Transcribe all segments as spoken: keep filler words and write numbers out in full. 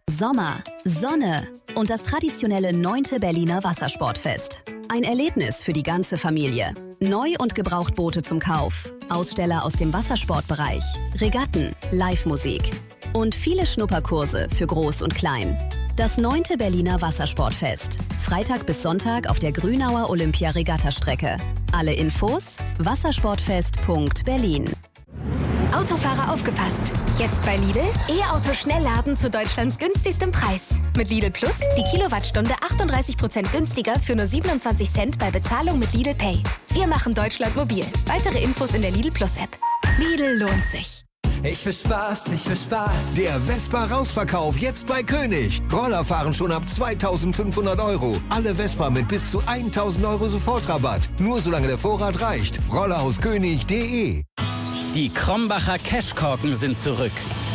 Sommer, Sonne und das traditionelle neunte Berliner Wassersportfest. Ein Erlebnis für die ganze Familie. Neu- und Gebrauchtboote zum Kauf, Aussteller aus dem Wassersportbereich, Regatten, Live-Musik und viele Schnupperkurse für Groß und Klein. Das neunte Berliner Wassersportfest. Freitag bis Sonntag auf der Grünauer Olympia-Regattastrecke. Alle Infos wassersportfest punkt berlin. Autofahrer aufgepasst! Jetzt bei Lidl E-Auto Schnellladen zu Deutschlands günstigstem Preis. Mit Lidl Plus die Kilowattstunde achtunddreißig Prozent günstiger für nur siebenundzwanzig Cent bei Bezahlung mit Lidl Pay. Wir machen Deutschland mobil. Weitere Infos in der Lidl Plus App. Lidl lohnt sich. Ich will Spaß, ich will Spaß. Der Vespa-Rausverkauf jetzt bei König. Roller fahren schon ab zweitausendfünfhundert Euro. Alle Vespa mit bis zu tausend Euro Sofortrabatt. Nur solange der Vorrat reicht. Rollerhauskönig punkt de. Die Krombacher Cashkorken sind zurück.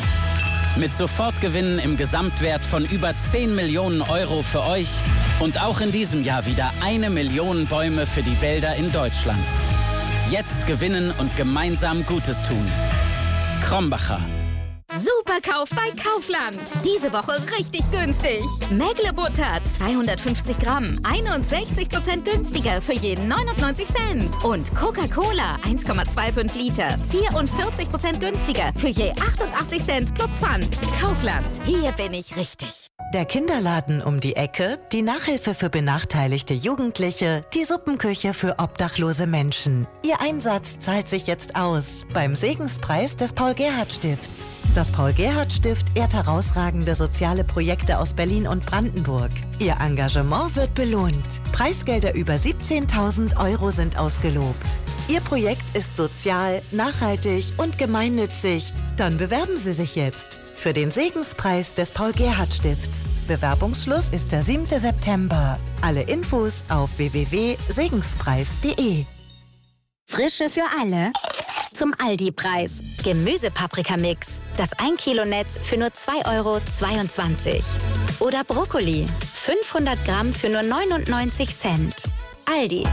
Mit Sofortgewinnen im Gesamtwert von über zehn Millionen Euro für euch und auch in diesem Jahr wieder eine Million Bäume für die Wälder in Deutschland. Jetzt gewinnen und gemeinsam Gutes tun. Krombacher. Superkauf bei Kaufland. Diese Woche richtig günstig. Mägle-Butter zweihundertfünfzig Gramm, einundsechzig Prozent günstiger für jeden neunundneunzig Cent. Und Coca-Cola eins Komma fünfundzwanzig Liter, vierundvierzig Prozent günstiger für je achtundachtzig Cent plus Pfand. Kaufland, hier bin ich richtig. Der Kinderladen um die Ecke, die Nachhilfe für benachteiligte Jugendliche, die Suppenküche für obdachlose Menschen. Ihr Einsatz zahlt sich jetzt aus beim Segenspreis des Paul-Gerhardt-Stifts. Das Paul-Gerhardt-Stift ehrt herausragende soziale Projekte aus Berlin und Brandenburg. Ihr Engagement wird belohnt. Preisgelder über siebzehntausend Euro sind ausgelobt. Ihr Projekt ist sozial, nachhaltig und gemeinnützig. Dann bewerben Sie sich jetzt für den Segenspreis des Paul-Gerhardt-Stifts. Bewerbungsschluss ist der siebte September. Alle Infos auf w w w punkt segenspreis punkt de. Frische für alle zum Aldi-Preis. Gemüsepaprikamix. Das ein Kilo Netz für nur zwei Euro zweiundzwanzig. Oder Brokkoli. fünfhundert Gramm für nur neunundneunzig Cent. Aldi.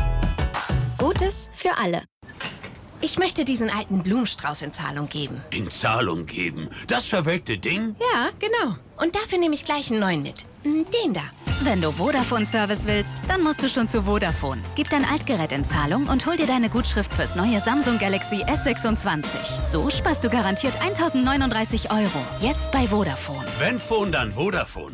Gutes für alle. Ich möchte diesen alten Blumenstrauß in Zahlung geben. In Zahlung geben? Das verwelkte Ding? Ja, genau. Und dafür nehme ich gleich einen neuen mit. Den da. Wenn du Vodafone-Service willst, dann musst du schon zu Vodafone. Gib dein Altgerät in Zahlung und hol dir deine Gutschrift fürs neue Samsung Galaxy S sechsundzwanzig. So sparst du garantiert tausendneununddreißig Euro. Jetzt bei Vodafone. Wenn Phone, dann Vodafone.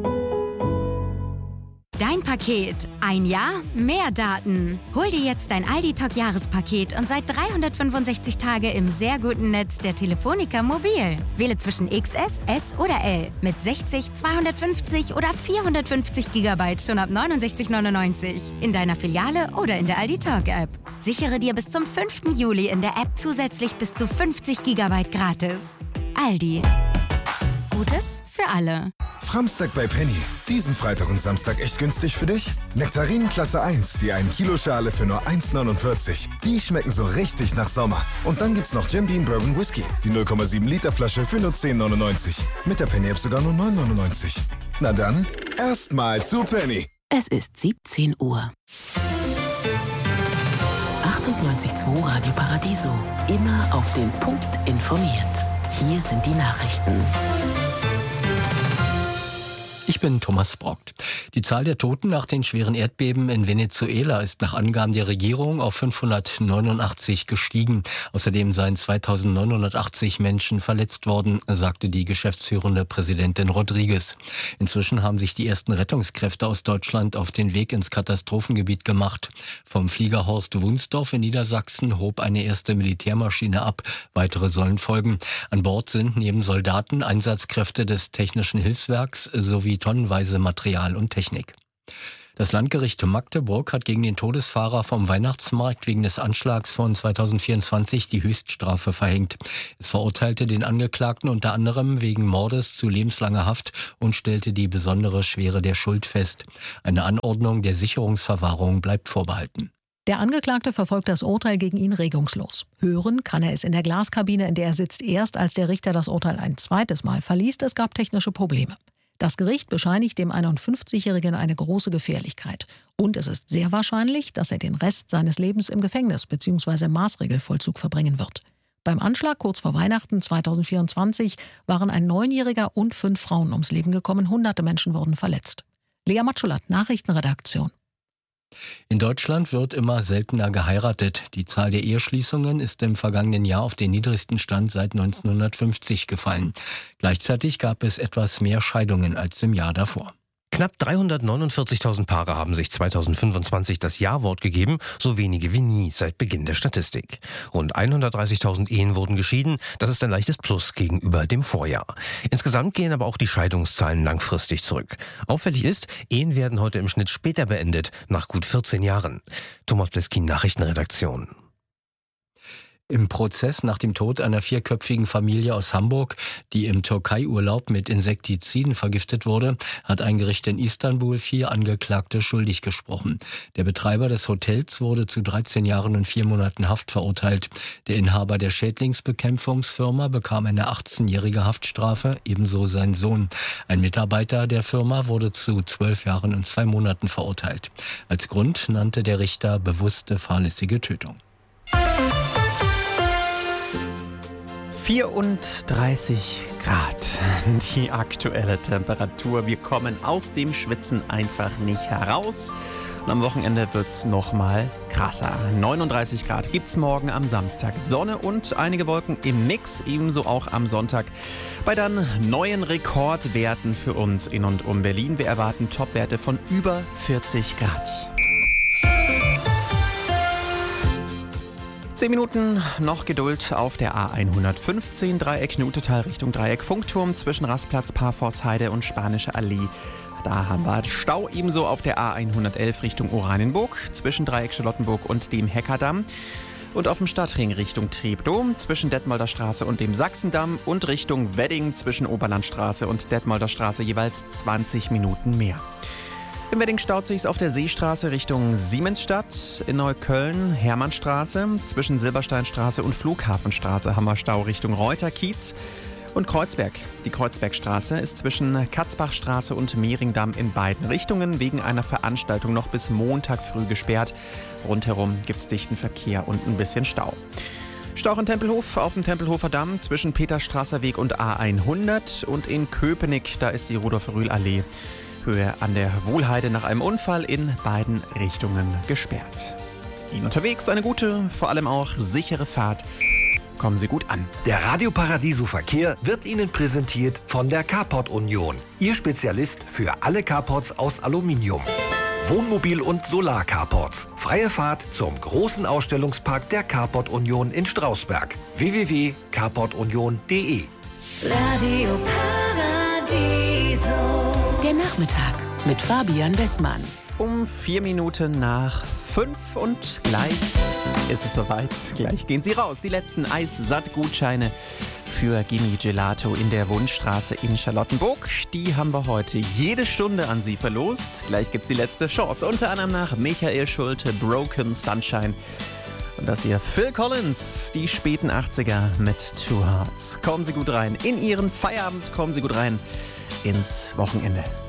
Dein Paket. Ein Jahr, mehr Daten. Hol dir jetzt dein Aldi-Talk-Jahrespaket und seit dreihundertfünfundsechzig Tage im sehr guten Netz der Telefonica Mobil. Wähle zwischen X S, S oder L mit sechzig, zweihundertfünfzig oder vierhundertfünfzig Gigabyte schon ab neunundsechzig neunundneunzig. In deiner Filiale oder in der Aldi-Talk-App. Sichere dir bis zum fünften Juli in der App zusätzlich bis zu fünfzig Gigabyte gratis. Aldi. Gutes für alle. Framstag bei Penny. Diesen Freitag und Samstag echt günstig für dich? Nektarinen Klasse eins, die ein Kilo Schale für nur eins neunundvierzig. Die schmecken so richtig nach Sommer. Und dann gibt's noch Jim Beam Bourbon Whisky. Die null Komma sieben Liter Flasche für nur zehn neunundneunzig. Mit der Penny App sogar nur neun neunundneunzig. Na dann, erstmal zu Penny. Es ist siebzehn Uhr. achtundneunzig Komma zwei Radio Paradiso. Immer auf den Punkt informiert. Hier sind die Nachrichten. Ich bin Thomas Brockt. Die Zahl der Toten nach den schweren Erdbeben in Venezuela ist nach Angaben der Regierung auf fünfhundertneunundachtzig gestiegen. Außerdem seien zweitausendneunhundertachtzig Menschen verletzt worden, sagte die geschäftsführende Präsidentin Rodriguez. Inzwischen haben sich die ersten Rettungskräfte aus Deutschland auf den Weg ins Katastrophengebiet gemacht. Vom Flieger Horst Wunsdorf in Niedersachsen hob eine erste Militärmaschine ab. Weitere sollen folgen. An Bord sind neben Soldaten Einsatzkräfte des Technischen Hilfswerks sowie tonnenweise Material und Technik. Das Landgericht Magdeburg hat gegen den Todesfahrer vom Weihnachtsmarkt wegen des Anschlags von zweitausendvierundzwanzig die Höchststrafe verhängt. Es verurteilte den Angeklagten unter anderem wegen Mordes zu lebenslanger Haft und stellte die besondere Schwere der Schuld fest. Eine Anordnung der Sicherungsverwahrung bleibt vorbehalten. Der Angeklagte verfolgt das Urteil gegen ihn regungslos. Hören kann er es in der Glaskabine, in der er sitzt, erst als der Richter das Urteil ein zweites Mal verliest. Es gab technische Probleme. Das Gericht bescheinigt dem einundfünfzigjährigen eine große Gefährlichkeit. Und es ist sehr wahrscheinlich, dass er den Rest seines Lebens im Gefängnis bzw. im Maßregelvollzug verbringen wird. Beim Anschlag kurz vor Weihnachten zweitausendvierundzwanzig waren ein Neunjähriger und fünf Frauen ums Leben gekommen. Hunderte Menschen wurden verletzt. Lea Matschulat, Nachrichtenredaktion. In Deutschland wird immer seltener geheiratet. Die Zahl der Eheschließungen ist im vergangenen Jahr auf den niedrigsten Stand seit neunzehnhundertfünfzig gefallen. Gleichzeitig gab es etwas mehr Scheidungen als im Jahr davor. Knapp dreihundertneunundvierzigtausend Paare haben sich zweitausendfünfundzwanzig das Ja-Wort gegeben, so wenige wie nie seit Beginn der Statistik. Rund hundertdreißigtausend Ehen wurden geschieden, das ist ein leichtes Plus gegenüber dem Vorjahr. Insgesamt gehen aber auch die Scheidungszahlen langfristig zurück. Auffällig ist, Ehen werden heute im Schnitt später beendet, nach gut vierzehn Jahren. Thomas Bleskin, Nachrichtenredaktion. Im Prozess nach dem Tod einer vierköpfigen Familie aus Hamburg, die im Türkei-Urlaub mit Insektiziden vergiftet wurde, hat ein Gericht in Istanbul vier Angeklagte schuldig gesprochen. Der Betreiber des Hotels wurde zu dreizehn Jahren und vier Monaten Haft verurteilt. Der Inhaber der Schädlingsbekämpfungsfirma bekam eine achtzehnjährige Haftstrafe, ebenso sein Sohn. Ein Mitarbeiter der Firma wurde zu zwölf Jahren und zwei Monaten verurteilt. Als Grund nannte der Richter bewusste fahrlässige Tötung. vierunddreißig Grad, die aktuelle Temperatur. Wir kommen aus dem Schwitzen einfach nicht heraus. Und am Wochenende wird es nochmal krasser. neununddreißig Grad gibt es morgen am Samstag. Sonne und einige Wolken im Mix, ebenso auch am Sonntag. Bei dann neuen Rekordwerten für uns in und um Berlin. Wir erwarten Topwerte von über vierzig Grad. Zehn Minuten noch Geduld auf der A hundertfünfzehn, Dreieck Knutetal Richtung Dreieck Funkturm zwischen Rastplatz, Parforceheide und Spanische Allee. Da haben wir Stau, ebenso auf der A hundertelf Richtung Oranienburg zwischen Dreieck Charlottenburg und dem Heckerdamm. Und auf dem Stadtring Richtung Treptow zwischen Detmolder Straße und dem Sachsendamm und Richtung Wedding zwischen Oberlandstraße und Detmolder Straße jeweils zwanzig Minuten mehr. Im Wedding staut sich's auf der Seestraße Richtung Siemensstadt, in Neukölln Hermannstraße, zwischen Silbersteinstraße und Flughafenstraße haben wir Stau Richtung Reuterkiez und Kreuzberg. Die Kreuzbergstraße ist zwischen Katzbachstraße und Mehringdamm in beiden Richtungen wegen einer Veranstaltung noch bis Montag früh gesperrt. Rundherum gibt's dichten Verkehr und ein bisschen Stau. Stau in Tempelhof auf dem Tempelhofer Damm zwischen Peterstrasser Weg und A hundert und in Köpenick, da ist die Rudolf-Rühl-Allee Höhe an der Wohlheide nach einem Unfall in beiden Richtungen gesperrt. Ihnen unterwegs eine gute, vor allem auch sichere Fahrt. Kommen Sie gut an. Der Radio Paradiso Verkehr wird Ihnen präsentiert von der Carport Union. Ihr Spezialist für alle Carports aus Aluminium. Wohnmobil- und Solar-Carports. Freie Fahrt zum großen Ausstellungspark der Carport Union in Strausberg. w w w punkt carport union punkt d e Radio Paradiso. Der Nachmittag mit Fabian Wessmann. Um vier Minuten nach fünf und gleich ist es soweit. Gleich gehen Sie raus. Die letzten Eissatt-Gutscheine für Gimme Gelato in der Wunschstraße in Charlottenburg. Die haben wir heute jede Stunde an Sie verlost. Gleich gibt's die letzte Chance. Unter anderem nach Michael Schulte, Broken Sunshine. Und das hier Phil Collins, die späten achtziger mit Two Hearts. Kommen Sie gut rein in Ihren Feierabend. Kommen Sie gut rein ins Wochenende.